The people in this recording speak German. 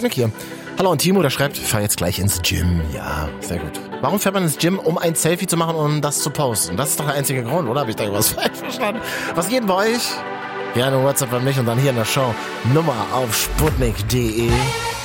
Sputnik hier. Hallo, und Timo, der schreibt, ich fahr jetzt gleich ins Gym. Ja, sehr gut. Warum fährt man ins Gym? Um ein Selfie zu machen und um das zu posten. Das ist doch der einzige Grund, oder? Habe ich da irgendwas falsch verstanden? Was geht bei euch? Gerne WhatsApp an mich und dann hier in der Show. Nummer auf sputnik.de.